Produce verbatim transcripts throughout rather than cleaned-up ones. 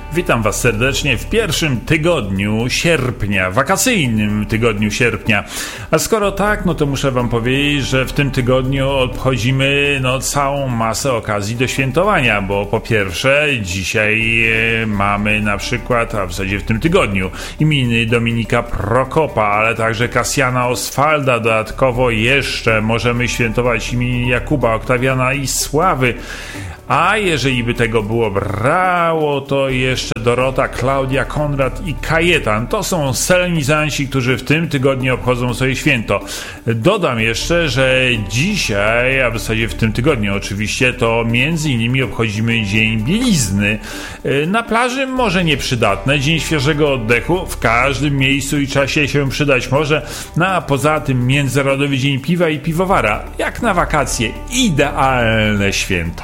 Witam Was serdecznie w pierwszym tygodniu sierpnia, wakacyjnym tygodniu sierpnia. A skoro tak, no to muszę Wam powiedzieć, że w tym tygodniu obchodzimy no, całą masę okazji do świętowania, bo po pierwsze dzisiaj e, mamy na przykład, a w zasadzie w tym tygodniu, imieniny Dominika Prokopa, ale także Kasjana Oswalda. Dodatkowo jeszcze możemy świętować imieniny Jakuba Oktawiana i Sławy. A jeżeli by tego było brało, to jeszcze Dorota, Klaudia, Konrad i Kajetan. To są solenizanci, którzy w tym tygodniu obchodzą sobie święto. Dodam jeszcze, że dzisiaj, a w zasadzie w tym tygodniu oczywiście, to między innymi obchodzimy Dzień Bielizny. Na plaży może nieprzydatne, Dzień Świeżego Oddechu w każdym miejscu i czasie się przydać może. No a poza tym Międzynarodowy Dzień Piwa i Piwowara. Jak na wakacje, idealne święto.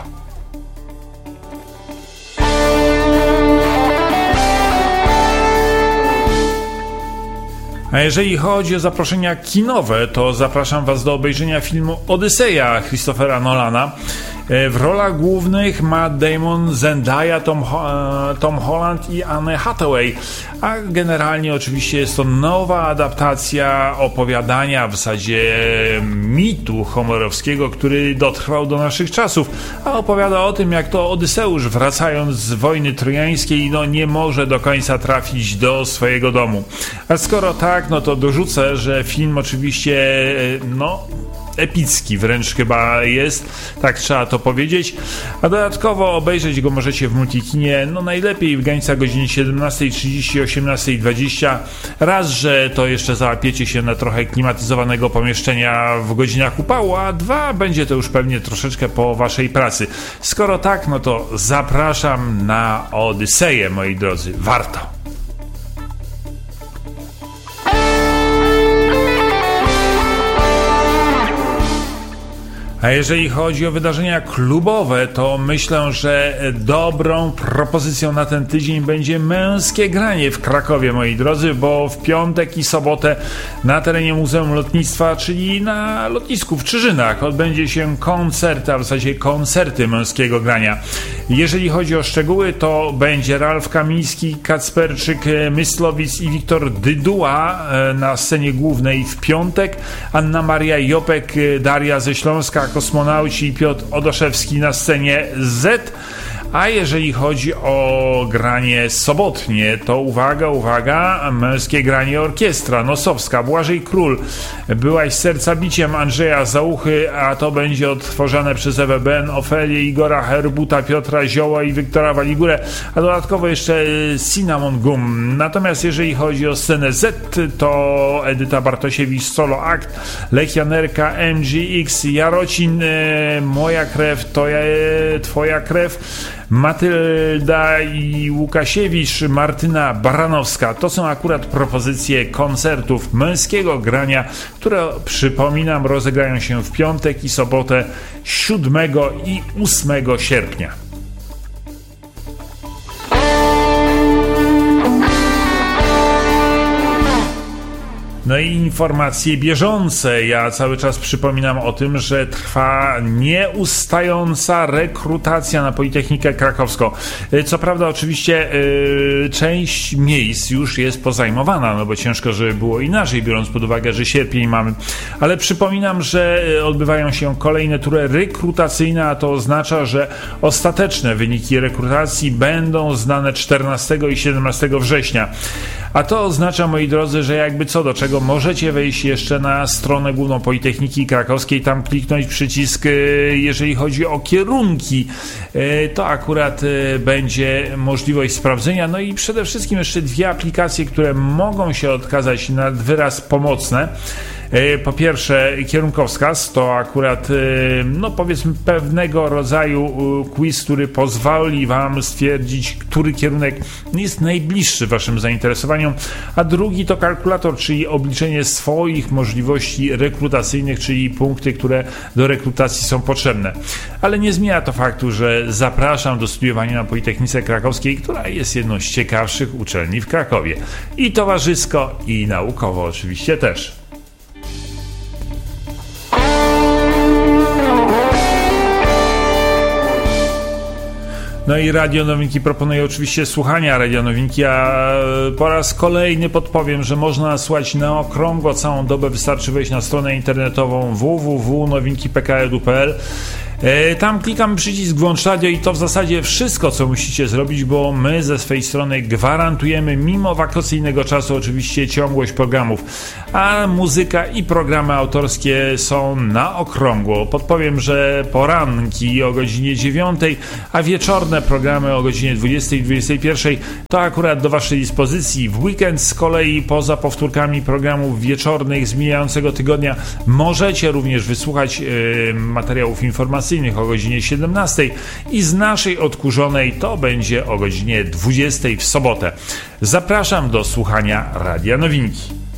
A jeżeli chodzi o zaproszenia kinowe, to zapraszam Was do obejrzenia filmu Odyseja Christophera Nolana. W rolach głównych Matt Damon, Zendaya, Tom, Ho- Tom Holland i Anne Hathaway. A generalnie oczywiście jest to nowa adaptacja opowiadania, w zasadzie mitu homerowskiego, który dotrwał do naszych czasów. A opowiada o tym, jak to Odyseusz, wracając z wojny trojańskiej, no nie może do końca trafić do swojego domu. A skoro tak, no to dorzucę, że film oczywiście, no... epicki wręcz chyba jest, tak trzeba to powiedzieć, a dodatkowo obejrzeć go możecie w Multikinie, no najlepiej w granicach godziny siedemnasta trzydzieści do osiemnasta dwadzieścia. Raz, że to jeszcze załapiecie się na trochę klimatyzowanego pomieszczenia w godzinach upału, a dwa, będzie to już pewnie troszeczkę po waszej pracy. Skoro tak, no to zapraszam na Odyseję, moi drodzy, warto. A jeżeli chodzi o wydarzenia klubowe, to myślę, że dobrą propozycją na ten tydzień będzie męskie granie w Krakowie, moi drodzy, bo w piątek i sobotę na terenie Muzeum Lotnictwa, czyli na lotnisku w Czyżynach, odbędzie się koncert, a w zasadzie koncerty męskiego grania. Jeżeli chodzi o szczegóły, to będzie Ralf Kamiński, Kacperczyk, Myslowic i Wiktor Dyduła na scenie głównej w piątek, Anna Maria Jopek, Daria ze Śląska, Kosmonauci i Piotr Odoszewski na scenie Z. A jeżeli chodzi o granie sobotnie, to uwaga, uwaga, męskie granie orkiestra Nosowska, Błażej Król, Byłaś serca biciem Andrzeja Załuchy, a to będzie odtworzone przez Ewę Ben, Ofelię, Igora Herbuta, Piotra Zioła i Wiktora Waligurę, a dodatkowo jeszcze Cinnamon Gum. Natomiast jeżeli chodzi o scenę Z, to Edyta Bartosiewicz Solo Act, Lech Janerka, M G X, Jarocin, Moja krew, to ja, Twoja krew, Matylda i Łukasiewicz, Martyna Baranowska. To są akurat propozycje koncertów męskiego grania, które, przypominam, rozegrają się w piątek i sobotę siódmego i ósmego sierpnia. No i informacje bieżące. Ja cały czas przypominam o tym, że trwa nieustająca rekrutacja na Politechnikę Krakowską. Co prawda oczywiście yy, część miejsc już jest pozajmowana, no bo ciężko, żeby było inaczej, biorąc pod uwagę, że sierpień mamy. Ale przypominam, że odbywają się kolejne tury rekrutacyjne, a to oznacza, że ostateczne wyniki rekrutacji będą znane czternastego i siedemnastego września. A to oznacza, moi drodzy, że jakby co do czego możecie wejść jeszcze na stronę główną Politechniki Krakowskiej, tam kliknąć przycisk, jeżeli chodzi o kierunki, to akurat będzie możliwość sprawdzenia. No i przede wszystkim jeszcze dwie aplikacje, które mogą się okazać na wyraz pomocne. Po pierwsze kierunkowskaz, to akurat no powiedzmy pewnego rodzaju quiz, który pozwoli Wam stwierdzić, który kierunek jest najbliższy Waszym zainteresowaniom, a drugi to kalkulator, czyli obliczenie swoich możliwości rekrutacyjnych, czyli punkty, które do rekrutacji są potrzebne. Ale nie zmienia to faktu, że zapraszam do studiowania na Politechnice Krakowskiej, która jest jedną z ciekawszych uczelni w Krakowie. I towarzysko, i naukowo oczywiście też. No i Radio Nowinki proponuje oczywiście słuchania Radio Nowinki, a po raz kolejny podpowiem, że można słuchać na okrągło całą dobę. Wystarczy wejść na stronę internetową w w w kropka nowinki kropka p k edu kropka p l. Tam klikamy przycisk włącz radio i to w zasadzie wszystko, co musicie zrobić, bo my ze swej strony gwarantujemy mimo wakacyjnego czasu oczywiście ciągłość programów, a muzyka i programy autorskie są na okrągło. Podpowiem, że poranki o godzinie dziewiątej, a wieczorne programy o godzinie dwudziestej i dwudziestej pierwszej to akurat do waszej dyspozycji. W weekend z kolei poza powtórkami programów wieczornych z mijającego tygodnia możecie również wysłuchać yy, materiałów informacyjnych o godzinie siedemnastej i z naszej odkurzonej to będzie o godzinie dwudziestej w sobotę. Zapraszam do słuchania Radia Nowinki.